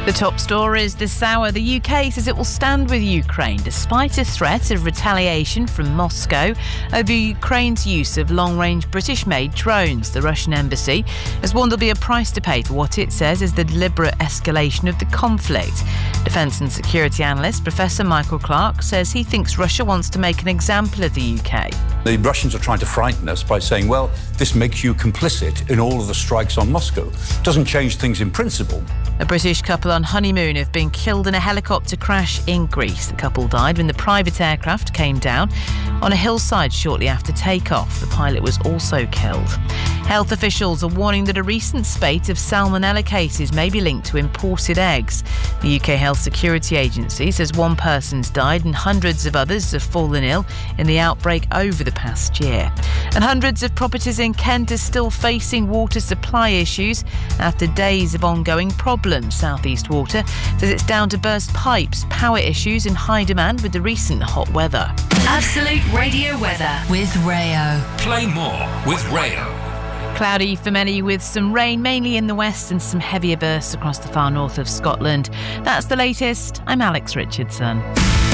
The top stories this hour. The UK says it will stand with Ukraine despite a threat of retaliation from Moscow over Ukraine's use of long-range British-made drones. The Russian embassy has warned there'll be a price to pay for what it says is the deliberate escalation of the conflict. Defence and security analyst Professor Michael Clark says he thinks Russia wants to make an example of the UK. The Russians are trying to frighten us by saying, well, this makes you complicit in all of the strikes on Moscow. Doesn't change things in principle. A British couple on honeymoon have been killed in a helicopter crash in Greece. The couple died when the private aircraft came down on a hillside shortly after takeoff. The pilot was also killed. Health officials are warning that a recent spate of salmonella cases may be linked to imported eggs. The UK Health Security Agency says one person's died and hundreds of others have fallen ill in the outbreak over the past year. And hundreds of properties in Kent are still facing water supply issues after days of ongoing problems. South East Water says it's down to burst pipes, power issues and high demand with the recent hot weather. Absolute Radio weather with Rayo. Play more with Rayo. Cloudy for many with some rain, mainly in the west, and some heavier bursts across the far north of Scotland. That's the latest. I'm Alex Richardson.